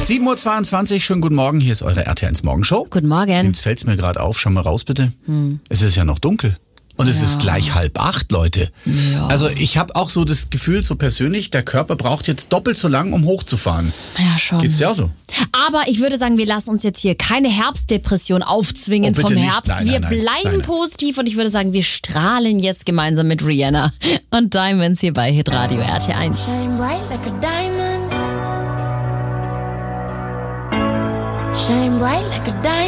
7:22 Uhr, schönen guten Morgen, hier ist eure RT1 Morgenshow. Guten Morgen. Jetzt fällt's mir gerade auf, schau mal raus bitte. Es ist ja noch dunkel. Und es ist gleich 7:30, Leute. Ja. Also ich habe auch so das Gefühl, so persönlich, der Körper braucht jetzt doppelt so lang, um hochzufahren. Ja, schon. Geht's dir auch so? Aber ich würde sagen, wir lassen uns jetzt hier keine Herbstdepression aufzwingen Oh, bitte vom nicht. Herbst. Nein, wir nein, nein. bleiben Nein. positiv und ich würde sagen, wir strahlen jetzt gemeinsam mit Rihanna und Diamonds hier bei Hitradio RT1. Shine bright like a diamond. Shine bright like a diamond.